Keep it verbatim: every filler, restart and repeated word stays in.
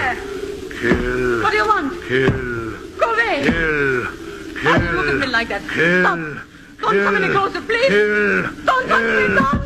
there! Kill. What do you want? Kill. Go away! Kill. Why do you look at me like that? Kill. Stop! Don't come any closer, please! Kill. Don't touch me! Don't!